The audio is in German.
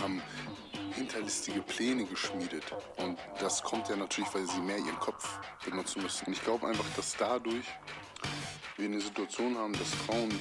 haben hinterlistige Pläne geschmiedet. Und das kommt ja natürlich, weil sie mehr ihren Kopf benutzen müssen. Und ich glaube einfach, dass dadurch wir eine Situation haben, dass Frauen,